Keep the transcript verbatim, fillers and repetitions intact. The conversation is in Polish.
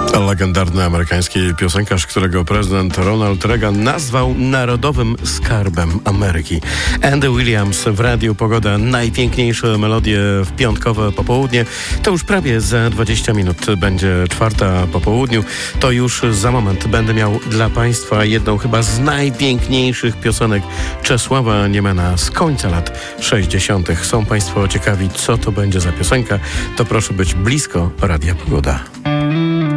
Legendarny amerykański piosenkarz, którego prezydent Ronald Reagan nazwał narodowym skarbem Ameryki. Andy Williams w Radiu Pogoda. Najpiękniejsze melodie w piątkowe popołudnie. To już prawie za dwadzieścia minut będzie czwarta po południu. To już za moment będę miał dla Państwa jedną chyba z najpiękniejszych piosenek Czesława Niemana z końca lat sześćdziesiątych. Są Państwo ciekawi, co to będzie za piosenka? To proszę być blisko Radia Pogoda.